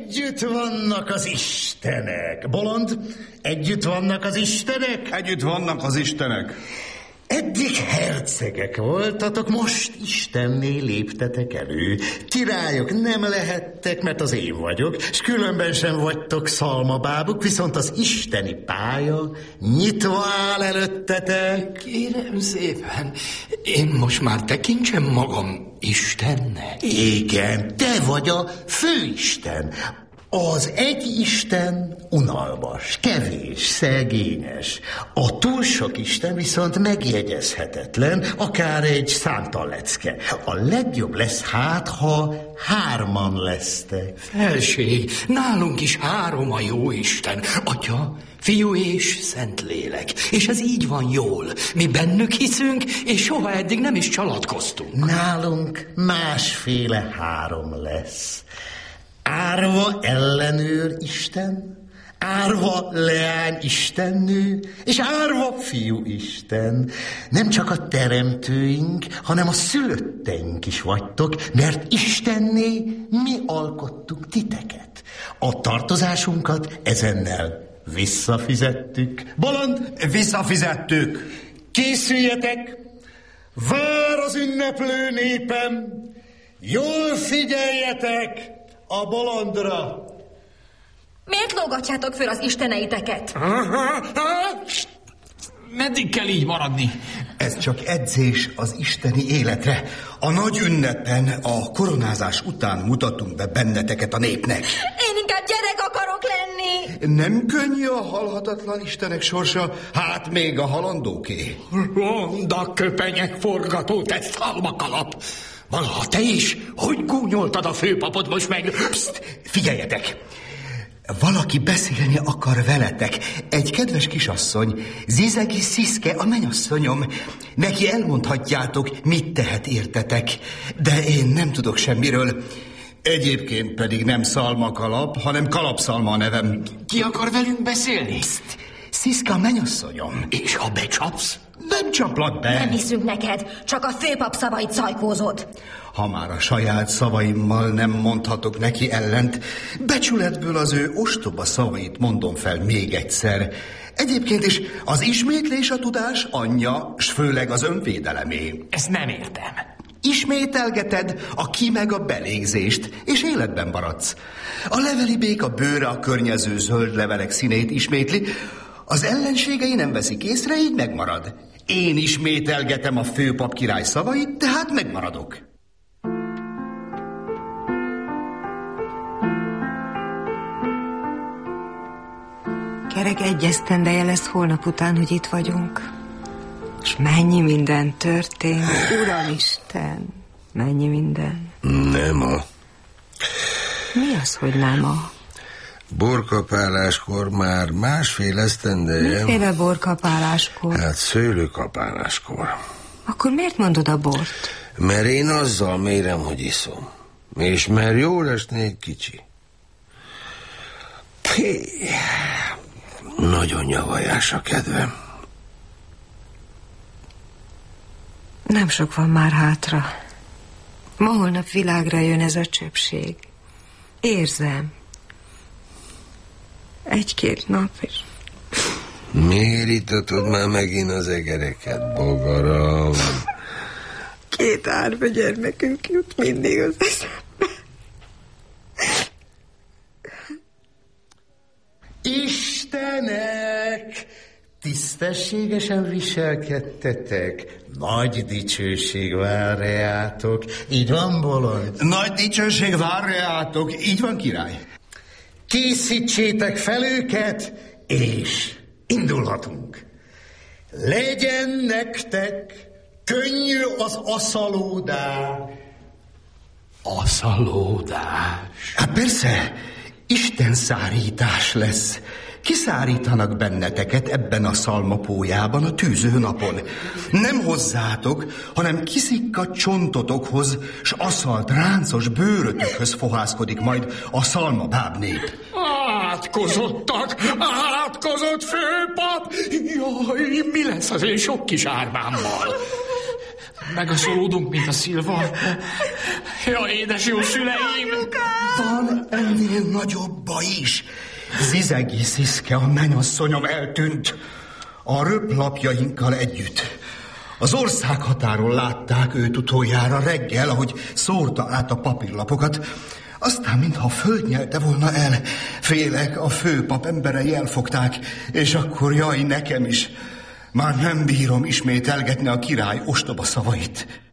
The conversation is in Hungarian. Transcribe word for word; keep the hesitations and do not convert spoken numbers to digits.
Együtt vannak az istenek. Bolond, együtt vannak az istenek? Együtt vannak az istenek. Eddig hercegek voltatok, most Istenné léptetek elő. Királyok nem lehettek, mert az én vagyok, és különben sem vagytok szalmabábuk, viszont az isteni pálya nyitva áll előttetek. Kérem szépen, én most már tekintsem magam Istennek. Igen, te vagy a főisten. Az egy Isten unalmas, kevés, szegényes. A túl sok Isten viszont megjegyezhetetlen, akár egy számtalecke. A legjobb lesz hát, ha hárman lesztek. Felség, nálunk is három a jó Isten. Atya, Fiú és Szentlélek. És ez így van jól. Mi bennük hiszünk, és soha eddig nem is csalatkoztunk. Nálunk másféle három lesz. Árva ellenőr Isten, árva leány istennő, és árva fiú Isten. Nem csak a teremtőink, hanem a szülötteink is vagytok, mert Istenné mi alkottuk titeket. A tartozásunkat ezennel visszafizettük. Bolond, Visszafizettük. készüljetek, vár az ünneplő népem, jól figyeljetek a bolondra. Miért lógatjátok föl az isteneiteket? Meddig kell így maradni? Ez csak edzés az isteni életre. A nagy ünnepen, a koronázás után mutatunk be benneteket a népnek. Én inkább gyerek akarok lenni. Nem könnyű a halhatatlan istenek sorsa, hát még a halandóké. Ronda köpenyek forgató, te szalmakalap! Valaha te is? Hogy gúnyoltad a főpapot most meg? Pszt, figyeljetek! Valaki beszélni akar veletek. Egy kedves kisasszony, Zizegi Sziszke, a mennyasszonyom. Neki elmondhatjátok, mit tehet értetek. De én nem tudok semmiről. Egyébként pedig nem szalmakalap, hanem kalapszalma a nevem. Ki akar velünk beszélni? Pszt, Sziszka a mennyasszonyom. És ha becsapsz? Nem csaplak be. Nem hiszünk neked, csak a főpap szavait szajkózod. Ha már a saját szavaimmal nem mondhatok neki ellent, becsületből az ő ostoba szavait mondom fel még egyszer. Egyébként is az ismétlés a tudás anyja, s főleg az önvédelemé. Ezt nem értem. Ismételgeted a ki meg a belégzést, és életben maradsz. A leveli béka bőre a környező zöld levelek színét ismétli, az ellenségei nem veszik észre, így megmarad. Én ismételgetem a főpap király szavait, tehát megmaradok. Kerek egy esztendeje lesz holnap után, hogy itt vagyunk. És mennyi minden történt, Uramisten, mennyi minden. Nem a... Mi az, hogy nem a... Borkapáláskor már másfél esztendeje. Miféle borkapáláskor? Hát szőlőkapáláskor. Akkor miért mondod a bort? Mert én azzal mérem, hogy iszom. És mert jól esnék kicsi. Hé, nagyon nyavajás a kedvem. Nem sok van már hátra. Ma holnap világra jön ez a csöpség. Érzem. Egy-két nap is. Miért itatod már megint az egereket, bogaram? Két árva gyermekünk jut mindig az eszembe. Istenek! Tisztességesen viselkedtetek, nagy dicsőség vár reátok. Így van, bolond? Nagy dicsőség vár reátok, így van, király. Készítsétek fel őket, és indulhatunk. Legyen nektek könnyű az aszalódás. Aszalódás? Hát persze, Isten szárítás lesz. Kiszárítanak benneteket ebben a szalmapójában a tűző napon. Nem hozzátok, hanem kiszikkadt csontotokhoz, s aszalt ráncos bőrötökhöz fohászkodik majd a szalmabáb nép. Átkozottak! Átkozott főpap! Jaj, mi lesz az én sok kis árvámmal? Megaszolódunk, mint a szilva. Ja, édes jó szüleim! Van ennél nagyobb baj is. Zizegi Sziszke, a mennyasszonyom eltűnt. A röplapjainkkal együtt. Az országhatáron látták őt utoljára reggel, ahogy szórta át a papírlapokat. Aztán, mintha a föld nyelte volna el, félek, a főpap emberei elfogták, és akkor jaj, nekem is. Már nem bírom ismételgetni a király ostoba szavait.